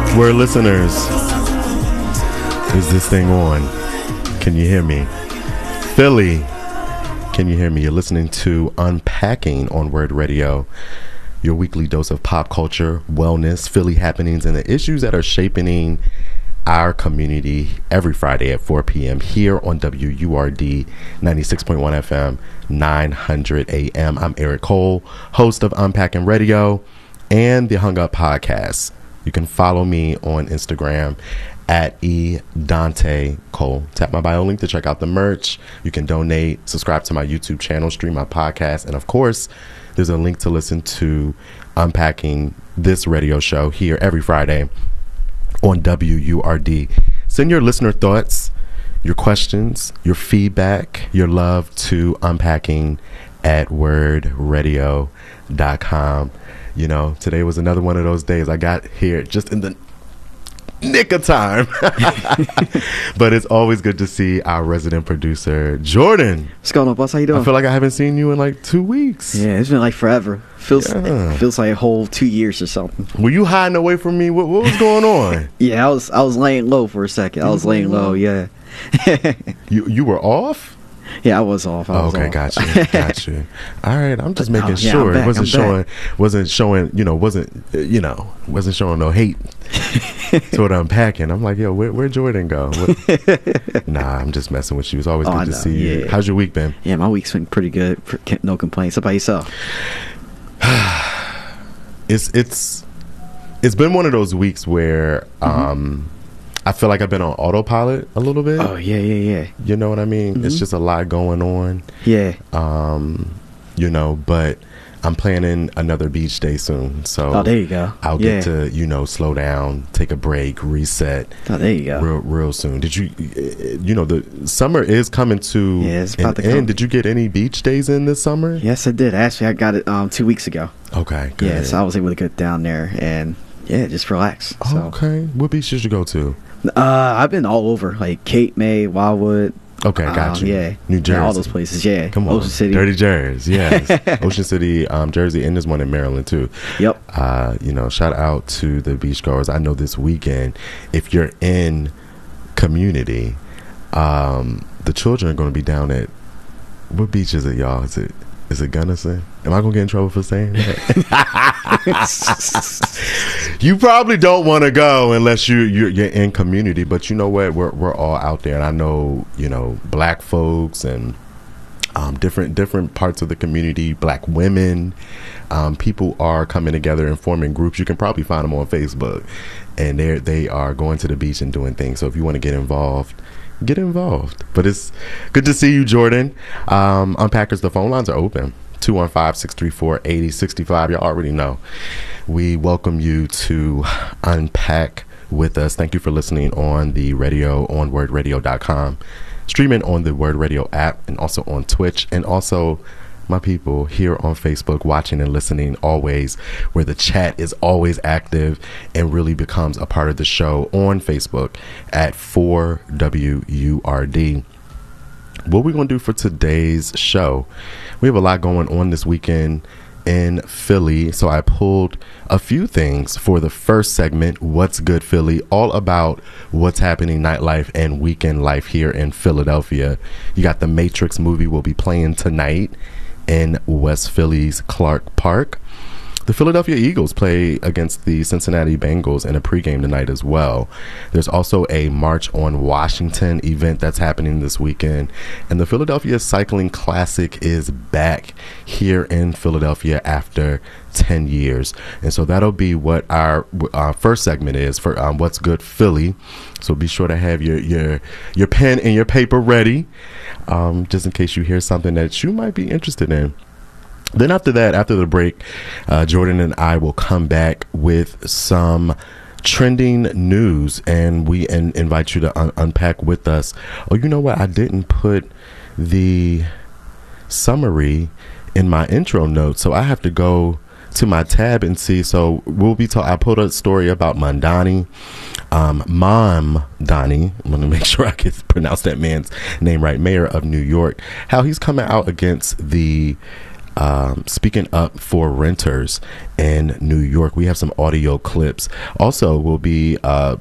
We're listeners. Is this thing on? Can you hear me? Philly, can you hear me? You're listening to Unpacking on Word Radio, your weekly dose of pop culture, wellness, Philly happenings, and the issues that are shaping our community every Friday at 4 p.m. here on WURD 96.1 FM, 900 AM. I'm Eric Cole, host of Unpacking Radio and the Hung Up Podcast. You can follow me on Instagram at eDanteCole. Tap my bio link to check out the merch. You can donate, subscribe to my YouTube channel, stream my podcast, and of course, there's a link to listen to Unpacking, this radio show here every Friday on WURD. Send your listener thoughts, your questions, your feedback, your love to unpacking@wordradio.com. You know, today was another one of those days. I got here just in the nick of time. But it's always good to see our resident producer, Jordan. What's going on, boss? How you doing? I feel like I haven't seen you in like 2 weeks. Yeah, it's been like forever. Feels like a whole 2 years or something. Were you hiding away from me? What was going on? Yeah, I was laying low for a second. I was laying low, yeah. You were off? Yeah, I was off. Okay, got you. All right, I'm just making sure it wasn't showing no hate toward Unpacking. I'm like, yo, where Jordan go? Nah, I'm just messing with you. It's always good to see you. How's your week been? Yeah, my week's been pretty good. No complaints. How about yourself? It's been one of those weeks where I feel like I've been on autopilot a little bit. Oh, yeah. You know what I mean? Mm-hmm. It's just a lot going on. Yeah. But I'm planning another beach day soon. So there you go. I'll get to, slow down, take a break, reset. Oh, there you go. Real soon. Did you, the summer is coming to an end. Did you get any beach days in this summer? Yes, I did. Actually, I got it 2 weeks ago. Okay, good. Yeah, so I was able to get down there and, just relax. So. Okay. What beach did you go to? I've been all over, like Cape May, Wildwood. Okay, got you. Yeah, New Jersey, all those places. Yeah, come on, Ocean City, Dirty Jersey. Yes, Ocean City, Jersey, and there's one in Maryland too. Yep. Shout out to the beachgoers. I know this weekend, if you're in Community, the children are going to be down at what beach is it, y'all? Is it Gunnison? Am I gonna get in trouble for saying that? You probably don't want to go unless you're in Community. But you know what? We're all out there, and I know black folks and different parts of the community, black women, people are coming together and forming groups. You can probably find them on Facebook, and they are going to the beach and doing things. So if you want to get involved. But it's good to see you, Jordan. Unpackers, the phone lines are open. 215-634-8065. You already know. We welcome you to unpack with us. Thank you for listening on the radio on wordradio.com. Streaming on the Word Radio app and also on Twitch, and also my people here on Facebook watching and listening always, where the chat is always active and really becomes a part of the show on Facebook at 4WURD. What we're going to do for today's show, we have a lot going on this weekend in Philly, so I pulled a few things for the first segment, What's Good Philly, all about what's happening nightlife and weekend life here in Philadelphia. You got the Matrix movie will be playing tonight in West Philly's Clark Park. The Philadelphia Eagles play against the Cincinnati Bengals in a pregame tonight as well. There's also a March on Washington event that's happening this weekend. And the Philadelphia Cycling Classic is back here in Philadelphia after 10 years. And so that'll be what our first segment is for What's Good Philly. So be sure to have your pen and your paper ready, just in case you hear something that you might be interested in. Then after that, after the break, Jordan and I will come back with some trending news, and we invite you to unpack with us. Oh, you know what? I didn't put the summary in my intro notes, so I have to go to my tab and see. So we'll be I put a story about Mamdani, Mamdani. I'm going to make sure I can pronounce that man's name right. Mayor of New York, how he's coming out against the speaking up for renters in New York. We have some audio clips. Also, we'll be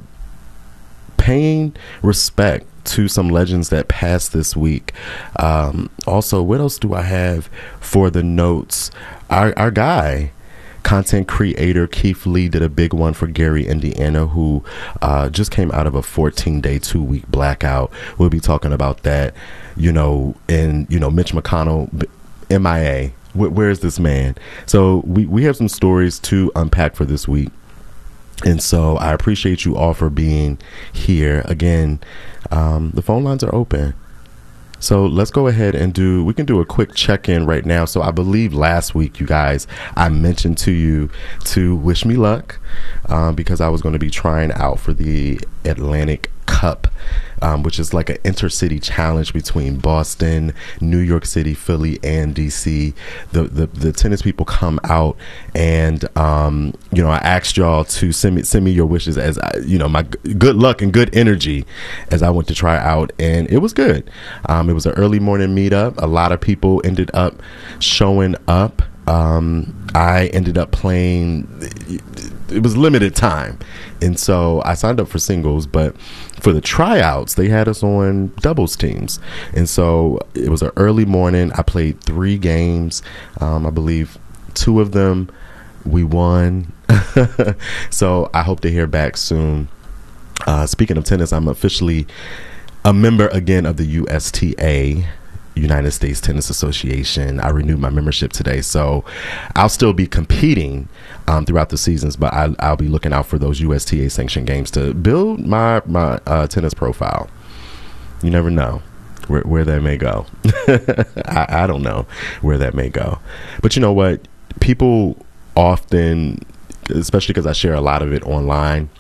paying respect to some legends that passed this week. Also, what else do I have for the notes? Our guy, content creator Keith Lee, did a big one for Gary, Indiana, who just came out of a 14-day, 2-week blackout. We'll be talking about that, and Mitch McConnell, MIA. Where is this man? So we have some stories to unpack for this week. And so I appreciate you all for being here. Again, the phone lines are open. So let's go ahead and we can do a quick check-in right now. So I believe last week, you guys, I mentioned to you to wish me luck because I was going to be trying out for the Atlantic Cup, which is like an intercity challenge between Boston, New York City, Philly, and DC. The tennis people come out, and I asked y'all to send me your wishes as my good luck and good energy as I went to try out, and it was good. It was an early morning meetup. A lot of people ended up showing up. I ended up playing. It was limited time, and so I signed up for singles, but for the tryouts they had us on doubles teams, and so it was an early morning. I played 3 games. I believe 2 of them we won. So I hope to hear back soon. Speaking of tennis, I'm officially a member again of the USTA, United States Tennis Association. I renewed my membership today, so I'll still be competing throughout the seasons, but I'll be looking out for those USTA sanctioned games to build my tennis profile. You never know where that may go. I don't know where that may go, but you know what? People often, especially because I share a lot of it online,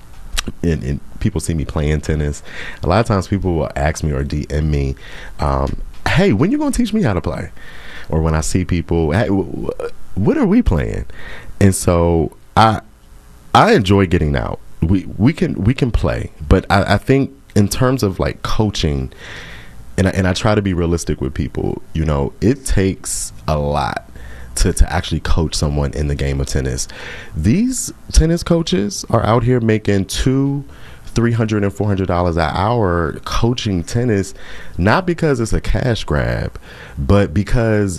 and people see me playing tennis, a lot of times people will ask me or DM me, hey, when you gonna teach me how to play? Or when I see people, hey, what are we playing? And so I enjoy getting out. We can play, but I think in terms of like coaching, and I try to be realistic with people. It takes a lot to actually coach someone in the game of tennis. These tennis coaches are out here making $200, $300 and $400 an hour coaching tennis, not because it's a cash grab, but because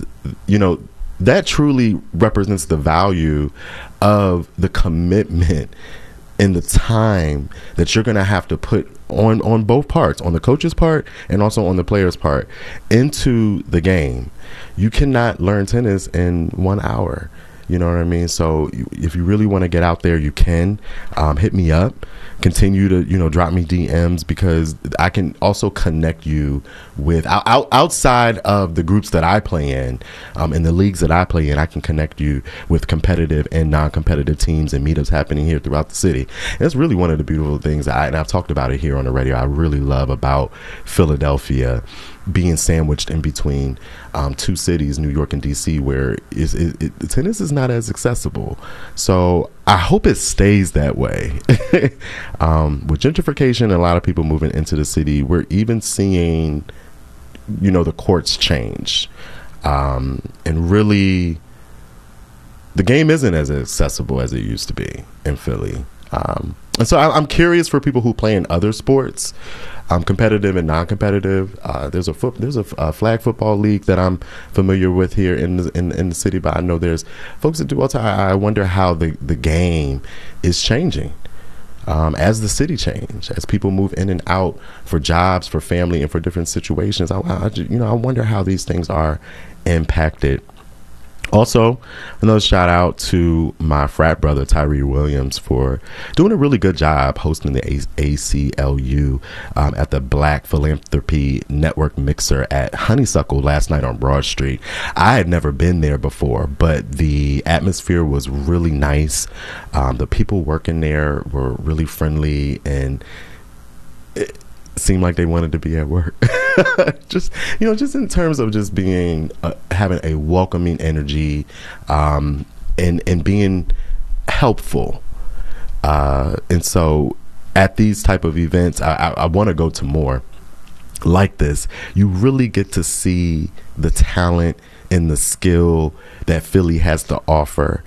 that truly represents the value of the commitment and the time that you're going to have to put on both parts, on the coach's part and also on the player's part, into the game. You cannot learn tennis in 1 hour. You know what I mean? So if you really want to get out there, you can hit me up. Continue to drop me DMs, because I can also connect you with outside of the groups that I play in the leagues that I play in. I can connect you with competitive and non-competitive teams and meetups happening here throughout the city. And it's really one of the beautiful things and I've talked about it here on the radio, I really love about Philadelphia being sandwiched in between 2 cities, New York and DC, where tennis is not as accessible. So I hope it stays that way. With gentrification and a lot of people moving into the city, we're even seeing, the courts change. And really, the game isn't as accessible as it used to be in Philly. And so I'm curious for people who play in other sports, competitive and non-competitive. There's a flag football league that I'm familiar with here in the city, but I know there's folks that do all time. I wonder how the game is changing as the city change, as people move in and out for jobs, for family, and for different situations. I wonder how these things are impacted. Also, another shout out to my frat brother Tyree Williams for doing a really good job hosting the ACLU at the Black Philanthropy Network Mixer at Honeysuckle last night on Broad Street. I had never been there before, but the atmosphere was really nice. The people working there were really friendly, and it seemed like they wanted to be at work. just in terms of just being having a welcoming energy, and being helpful, and so at these type of events I want to go to more. like this, you really get to see the talent and the skill that Philly has to offer,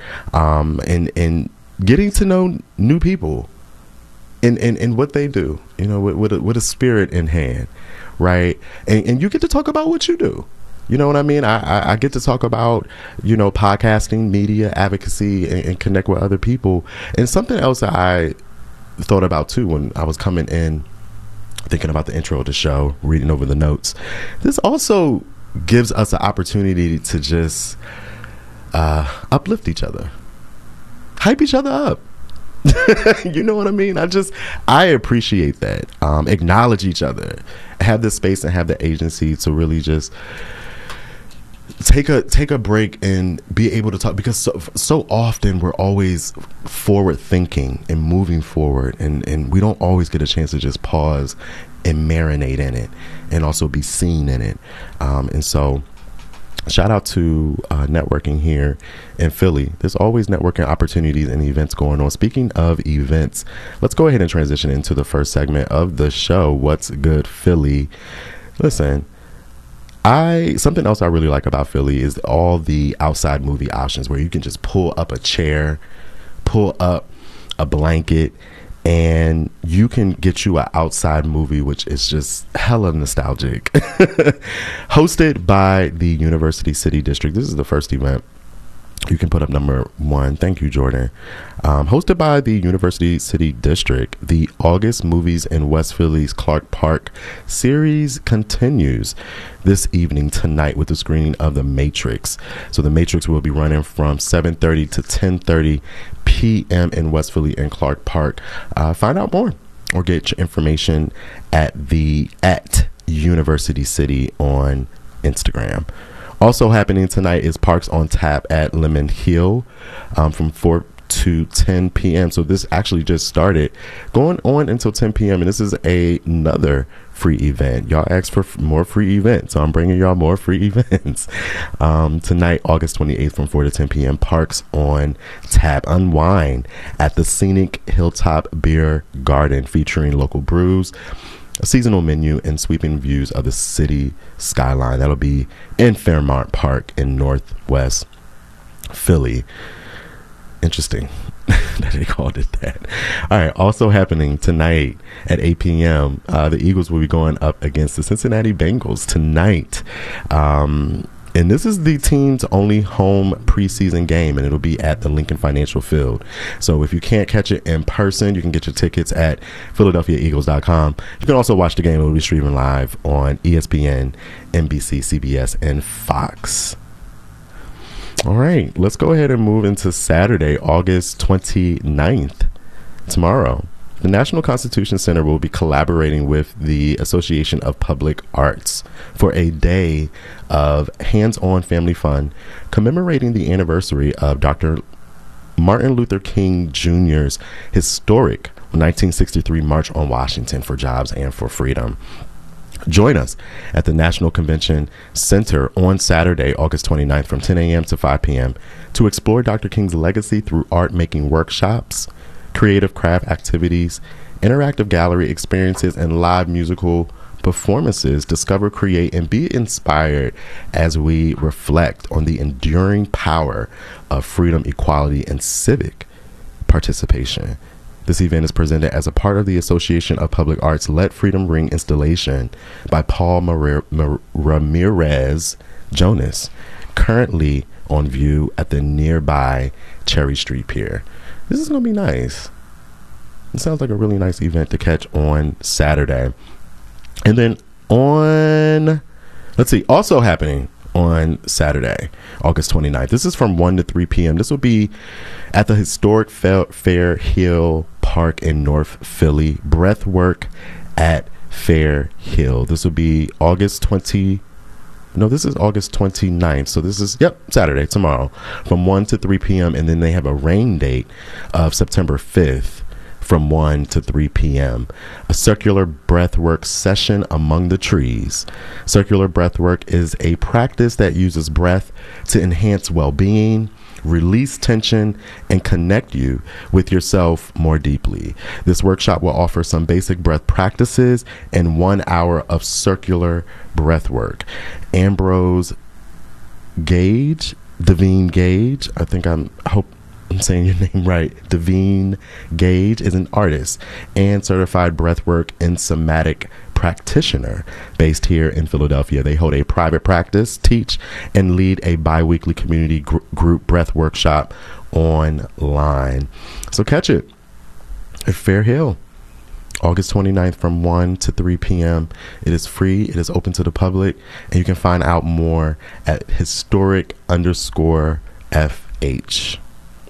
and getting to know new people and what they do, with a spirit in hand, right? And you get to talk about what you do. You know what I mean? I get to talk about, podcasting, media, advocacy, and connect with other people. And something else that I thought about too when I was coming in, thinking about the intro of the show, reading over the notes, this also gives us an opportunity to just uplift each other, hype each other up. You know what I mean? I appreciate that. Acknowledge each other, have the space and have the agency to really just take a break and be able to talk, because so often we're always forward thinking and moving forward, and we don't always get a chance to just pause and marinate in it and also be seen in it. And so shout out to networking here in Philly. There's always networking opportunities and events going on. Speaking of events, let's go ahead and transition into the first segment of the show, What's Good Philly. Listen, something else I really like about Philly is all the outside movie options where you can just pull up a chair, pull up a blanket, and you can get you an outside movie, which is just hella nostalgic. Hosted by the University City District. This is the first event. You can put up number 1. Thank you, Jordan. Hosted by the University City District, the August Movies in West Philly's Clark Park series continues this evening tonight with the screening of The Matrix. So The Matrix will be running from 7:30 to 10:30 p.m. in West Philly and Clark Park. Find out more or get your information at University City on Instagram. Also happening tonight is Parks on Tap at Lemon Hill from 4 to 10 p.m. So this actually just started, going on until 10 p.m. And this is another free event. Y'all asked for more free events, so I'm bringing y'all more free events. Tonight, August 28th from 4 to 10 p.m. Parks on Tap. Unwind at the Scenic Hilltop Beer Garden, featuring local brews, a seasonal menu, and sweeping views of the city skyline. That'll be in Fairmount Park in Northwest Philly. Interesting that they called it that. All right. Also happening tonight at 8 p.m. The Eagles will be going up against the Cincinnati Bengals tonight. And this is the team's only home preseason game, and it'll be at the Lincoln Financial Field. So if you can't catch it in person, you can get your tickets at PhiladelphiaEagles.com. You can also watch the game. It will be streaming live on ESPN, NBC, CBS, and Fox. All right, let's go ahead and move into Saturday, August 29th, tomorrow. The National Constitution Center will be collaborating with the Association of Public Arts for a day of hands-on family fun commemorating the anniversary of Dr. Martin Luther King Jr.'s historic 1963 March on Washington for Jobs and for Freedom. Join us at the National Convention Center on Saturday, August 29th from 10 a.m. to 5 p.m. to explore Dr. King's legacy through art-making workshops, creative craft activities, interactive gallery experiences, and live musical performances. Discover, create, and be inspired as we reflect on the enduring power of freedom, equality, and civic participation. This event is presented as a part of the Association of Public Arts' Let Freedom Ring installation by Paul Ramirez Jonas, currently on view at the nearby Cherry Street Pier. This is going to be nice. It sounds like a really nice event to catch on Saturday. And then also happening on Saturday, August 29th. This is from 1 to 3 p.m. This will be at the historic Fair Hill Park in North Philly. Breathwork at Fair Hill. This will be August 29th. So this is, Saturday, tomorrow, from 1 to 3 p.m. And then they have a rain date of September 5th from 1 to 3 p.m. A circular breathwork session among the trees. Circular breathwork is a practice that uses breath to enhance well-being, release tension, and connect you with yourself more deeply. This workshop will offer some basic breath practices and 1 hour of circular breath work. Ambrose Gage, Devine Gage, I hope I'm saying your name right. Devine Gage is an artist and certified breathwork and somatic practitioner based here in Philadelphia. They hold a private practice, teach, and lead a bi-weekly community group breath workshop online. So catch it at Fair Hill, August 29th from 1 to 3 p.m. It is free. It is open to the public. And you can find out more at historic_FH.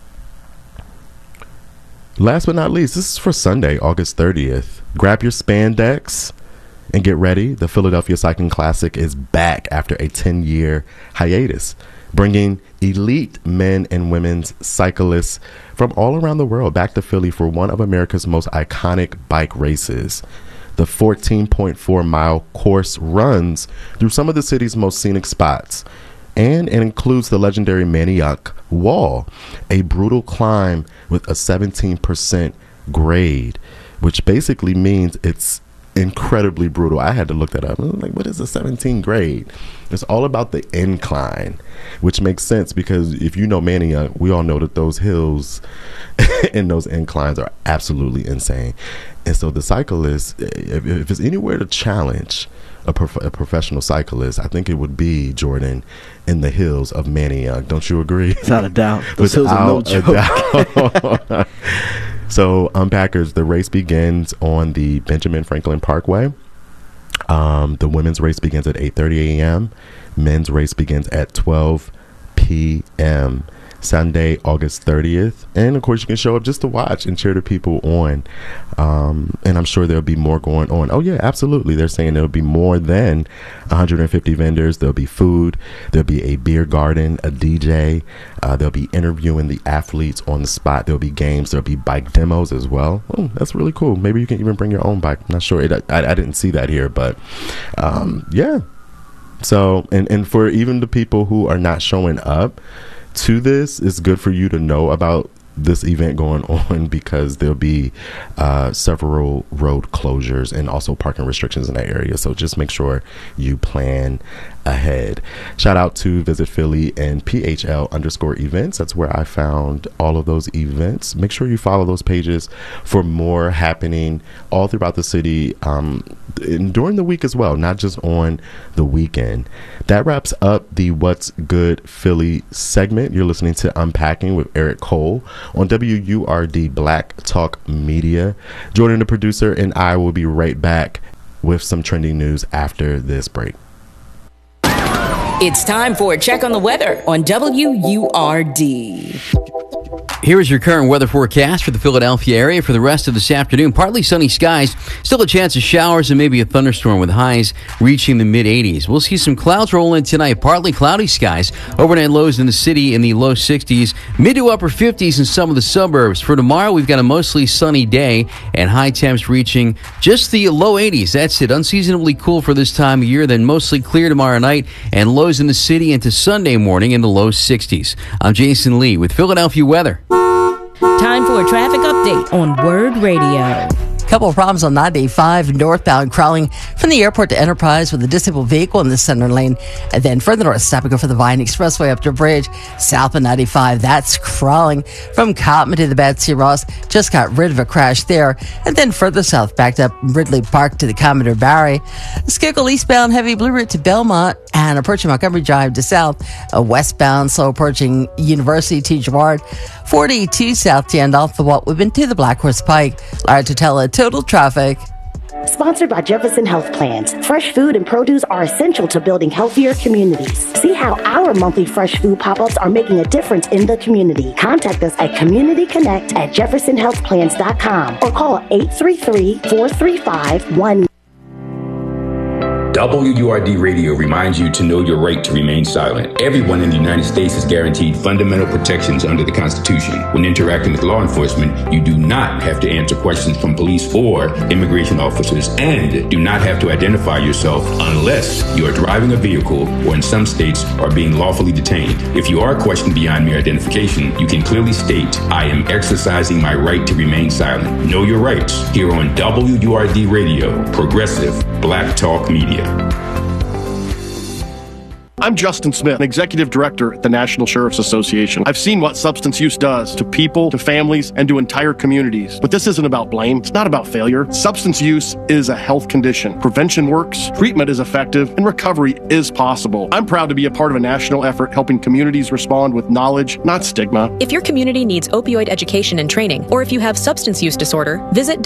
Last but not least, this is for Sunday, August 30th. Grab your spandex and get ready. The Philadelphia Cycling Classic is back after a 10-year hiatus, bringing elite men and women's cyclists from all around the world back to Philly for one of America's most iconic bike races. The 14.4-mile course runs through some of the city's most scenic spots, and it includes the legendary Manayunk Wall, a brutal climb with a 17% grade, which basically means it's incredibly brutal. I had to look that up. I was like, what is a 17 grade? It's all about the incline, which makes sense because if you know Manayunk, we all know that those hills and those inclines are absolutely insane. And so the cyclist, if it's anywhere to challenge a professional cyclist, I think it would be, Jordan, in the hills of Manayunk. Don't you agree? Without a doubt. Those hills are no joke. So, Unpackers, the race begins on the Benjamin Franklin Parkway. The women's race begins at 8:30 a.m. Men's race begins at 12 p.m. Sunday, August 30th. And of course, you can show up just to watch and cheer the people on. And I'm sure there'll be more going on. Oh, yeah, absolutely. They're saying there'll be more than 150 vendors. There'll be food. There'll be a beer garden, a DJ. They'll be interviewing the athletes on the spot. There'll be games. There'll be bike demos as well. Oh, that's really cool. Maybe you can even bring your own bike. I'm not sure. I didn't see that here, but yeah. So, and for even the people who are not showing up to this, it's good for you to know about this event going on because there'll be several road closures and also parking restrictions in that area. So just make sure you plan ahead. Shout out to Visit Philly and PHL_events. That's where I found all of those events. Make sure you follow those pages for more happening all throughout the city and during the week as well, not just on the weekend. That wraps up the What's Good Philly segment. You're listening to Unpacking with Eric Cole on WURD Black Talk Media. Jordan, the producer, and I will be right back with some trending news after this break. It's time for a check on the weather on WURD. Here is your current weather forecast for the Philadelphia area for the rest of this afternoon. Partly sunny skies, still a chance of showers and maybe a thunderstorm with highs reaching the mid-80s. We'll see some clouds roll in tonight, partly cloudy skies. Overnight lows in the city in the low 60s, mid to upper 50s in some of the suburbs. For tomorrow, we've got a mostly sunny day and high temps reaching just the low 80s. That's it, unseasonably cool for this time of year, then mostly clear tomorrow night and lows in the city into Sunday morning in the low 60s. I'm Jason Lee with Philadelphia weather. Time for a traffic update on Word Radio. Couple of problems on 95 northbound, crawling from the airport to Enterprise with a disabled vehicle in the center lane. And then further north, stop and go for the Vine Expressway up to Bridge. South of 95, that's crawling from Cotman to the Betsy Ross. Just got rid of a crash there. And then further south, backed up Ridley Park to the Commodore Barry. Schuylkill eastbound, heavy blue route to Belmont and approaching Montgomery Drive to south. Westbound, slow approaching University to Girard. 42 south to end off the Walt-Whitman to the Black Horse Pike. Larry Totella, total traffic. Sponsored by Jefferson Health Plans. Fresh food and produce are essential to building healthier communities. See how our monthly fresh food pop-ups are making a difference in the community. Contact us at communityconnect@jeffersonhealthplans.com or call 833-435-1. WURD Radio reminds you to know your right to remain silent. Everyone in the United States is guaranteed fundamental protections under the Constitution. When interacting with law enforcement, you do not have to answer questions from police or immigration officers, and do not have to identify yourself unless you are driving a vehicle or, in some states, are being lawfully detained. If you are questioned beyond mere identification, you can clearly state, "I am exercising my right to remain silent." Know your rights here on WURD Radio, Progressive Black Talk Media. I'm Justin Smith, Executive Director at the National Sheriff's Association. I've seen what substance use does to people, to families, and to entire communities. But this isn't about blame. It's not about failure. Substance use is a health condition. Prevention works, treatment is effective, and recovery is possible. I'm proud to be a part of a national effort helping communities respond with knowledge, not stigma. If your community needs opioid education and training, or if you have substance use disorder, visit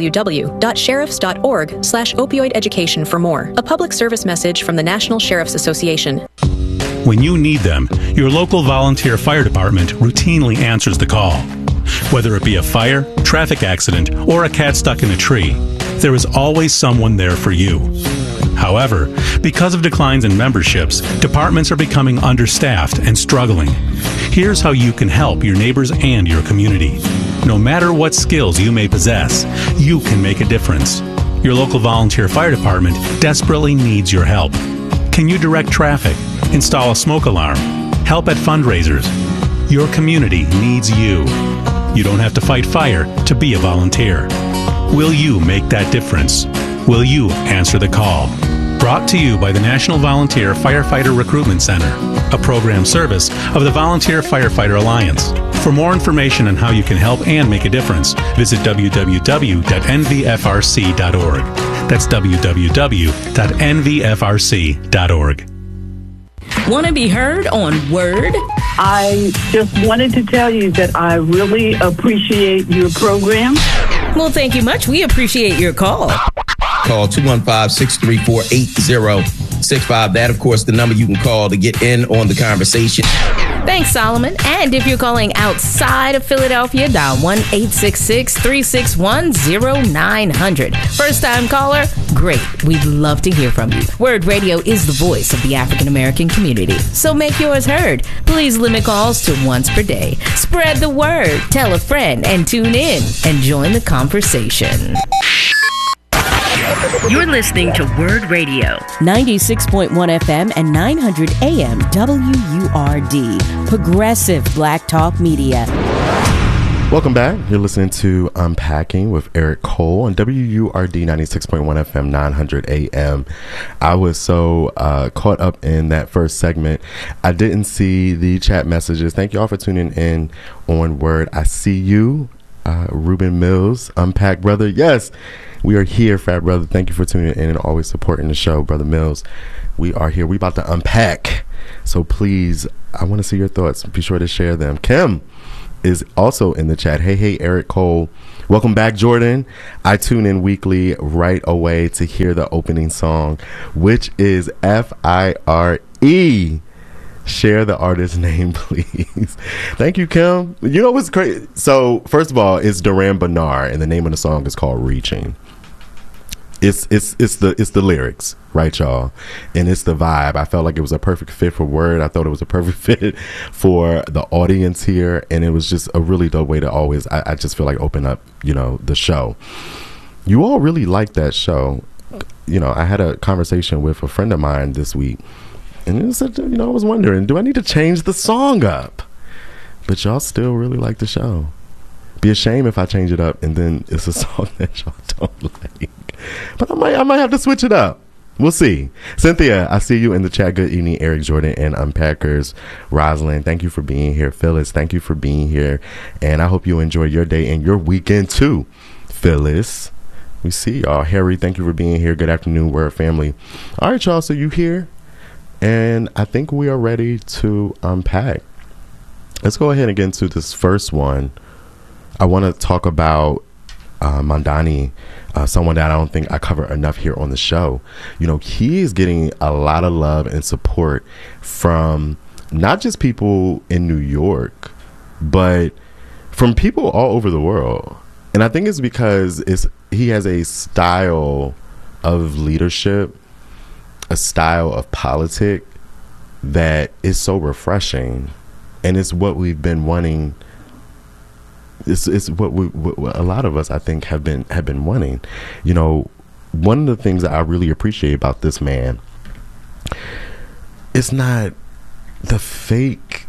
www.sheriffs.org/opioid education for more. A public service message from the National Sheriff's Association. When you need them, your local volunteer fire department routinely answers the call. Whether it be a fire, traffic accident, or a cat stuck in a tree, there is always someone there for you. However, because of declines in memberships, departments are becoming understaffed and struggling. Here's how you can help your neighbors and your community. No matter what skills you may possess, you can make a difference. Your local volunteer fire department desperately needs your help. Can you direct traffic, install a smoke alarm, help at fundraisers? Your community needs you. You don't have to fight fire to be a volunteer. Will you make that difference? Will you answer the call? Brought to you by the National Volunteer Firefighter Recruitment Center, a program service of the Volunteer Firefighter Alliance. For more information on how you can help and make a difference, visit www.nvfrc.org. That's www.nvfrc.org. Want to be heard on Word? I just wanted to tell you that I really appreciate your program. Well, thank you much. We appreciate your call. Call 215-634-8065. That, of course, the number you can call to get in on the conversation. Thanks, Solomon. And if you're calling outside of Philadelphia, dial 1-866-361-0900. First-time caller? Great. We'd love to hear from you. Word Radio is the voice of the African American community, so make yours heard. Please limit calls to once per day. Spread the word, tell a friend, and tune in and join the conversation. You're listening to Word Radio, 96.1 FM and 900 AM WURD, Progressive Black Talk Media. Welcome back. You're listening to Unpacking with Eric Cole on WURD 96.1 FM 900 AM. I was so caught up in that first segment, I didn't see the chat messages. Thank you all for tuning in on Word. I see you, Ruben Mills, Unpack Brother. Yes, we are here, Fat Brother. Thank you for tuning in and always supporting the show, Brother Mills. We are here. We about to unpack. So please, I want to see your thoughts. Be sure to share them. Kim is also in the chat. Hey, Eric Cole. Welcome back, Jordan. I tune in weekly right away to hear the opening song, which is FIRE. Share the artist's name, please. Thank you, Kim. You know what's crazy? So, first of all, it's Duran Bernard, and the name of the song is called Reaching. It's the lyrics, right, y'all? And it's the vibe. I felt like it was a perfect fit for Word. I thought it was a perfect fit for the audience here, and it was just a really dope way to always, I just feel like, open up, the show. You all really like that show. I had a conversation with a friend of mine this week, and it said, I was wondering, do I need to change the song up? But y'all still really like the show. Be a shame if I change it up and then it's a song that y'all don't like. But I might have to switch it up. We'll see. Cynthia, I see you in the chat. Good evening, Eric, Jordan, and Unpackers. Rosalind, thank you for being here. Phyllis, thank you for being here. And I hope you enjoy your day and your weekend too. Phyllis, we see y'all. Harry, thank you for being here. Good afternoon, Word family. All right, y'all. So you here? And I think we are ready to unpack. Let's go ahead and get into this first one. I want to talk about Mondani, someone that I don't think I cover enough here on the show. He is getting a lot of love and support from not just people in New York, but from people all over the world. And I think it's because he has a style of leadership a style of politic that is so refreshing, and it's what we've been wanting. It's what a lot of us, I think, have been wanting. You know, one of the things that I really appreciate about this man, it's not the fake.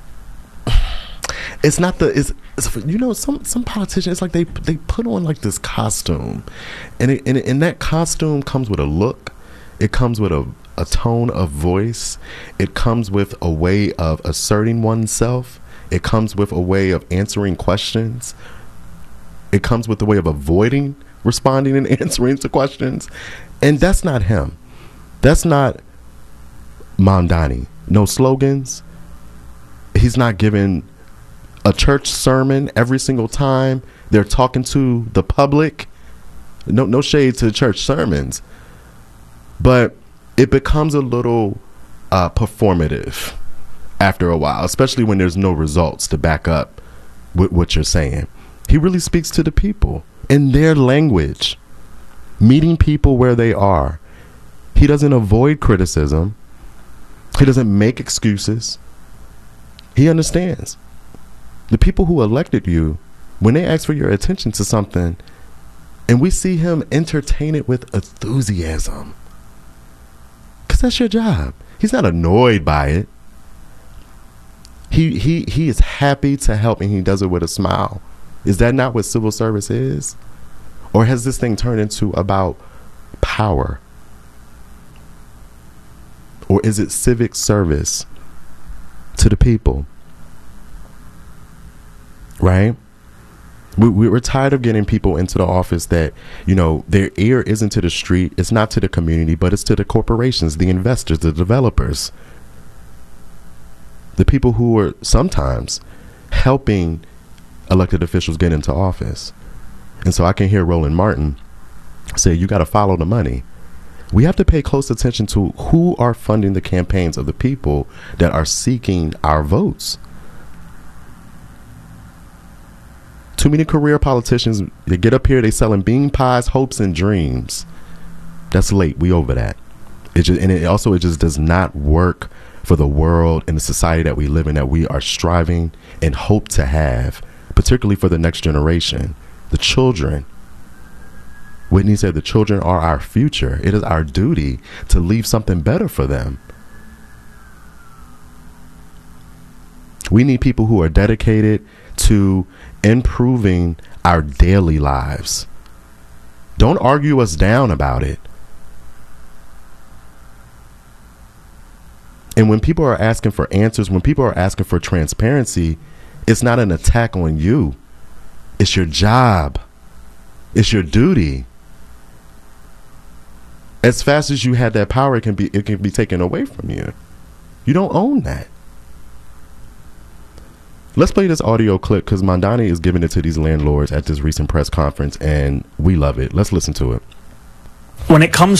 It's not the it's you know, some politicians, it's like they put on like this costume, and that costume comes with a look. It comes with a tone of voice. It comes with a way of asserting oneself. It comes with a way of answering questions. It comes with a way of avoiding responding and answering to questions. And that's not him. That's not Mamdani. No slogans. He's not giving a church sermon every single time they're talking to the public. No shade to church sermons. But it becomes a little performative after a while, especially when there's no results to back up what you're saying. He really speaks to the people in their language, meeting people where they are. He doesn't avoid criticism. He doesn't make excuses. He understands. The people who elected you, when they ask for your attention to something, and we see him entertain it with enthusiasm, because that's your job. He's not annoyed by it. He is happy to help, and he does it with a smile. Is that not what civil service is? Or has this thing turned into about power? Or is it civic service to the people? Right? We're tired of getting people into the office that, you know, their ear isn't to the street, it's not to the community, but it's to the corporations, the investors, the developers, the people who are sometimes helping elected officials get into office. And so I can hear Roland Martin say, you got to follow the money. We have to pay close attention to who are funding the campaigns of the people that are seeking our votes. Too many career politicians, they get up here, they selling bean pies, hopes, and dreams. That's late. We over that. It just does not work for the world and the society that we live in, that we are striving and hope to have, particularly for the next generation, the children. Whitney said the children are our future. It is our duty to leave something better for them. We need people who are dedicated to improving our daily lives. Don't argue us down about it. And when people are asking for answers, when people are asking for transparency, it's not an attack on you. It's your job. It's your duty. As fast as you had that power, it can be taken away from you. You don't own that. Let's play this audio clip because Mamdani is giving it to these landlords at this recent press conference, and we love it. Let's listen to it. When it comes